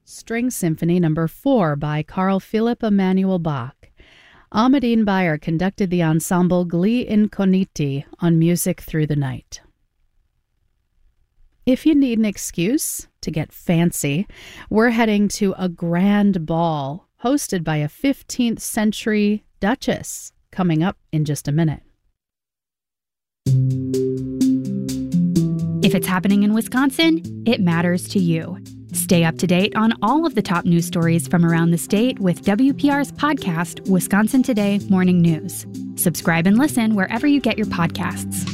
String Symphony No. 4 by Carl Philipp Emanuel Bach. Ahmadine Bayer conducted the ensemble Gli Incogniti on Music Through the Night. If you need an excuse to get fancy, we're heading to a grand ball hosted by a 15th century duchess coming up in just a minute. If it's happening in Wisconsin, it matters to you. Stay up to date on all of the top news stories from around the state with WPR's podcast, Wisconsin Today Morning News. Subscribe and listen wherever you get your podcasts.